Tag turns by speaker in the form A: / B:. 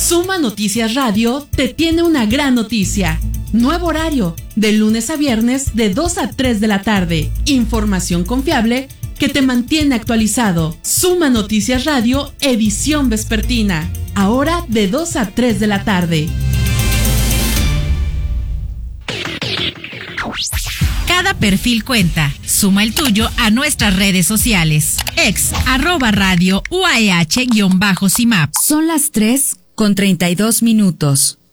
A: Suma Noticias Radio te tiene una gran noticia. Nuevo horario, de lunes a viernes de 2 a 3 de la tarde. Información confiable que te mantiene actualizado. Suma Noticias Radio, edición vespertina. Ahora de 2 a 3 de la tarde.
B: Cada perfil cuenta. Suma el tuyo a nuestras redes sociales. @radio UAEH-CIMAP.
C: Son las 3:32.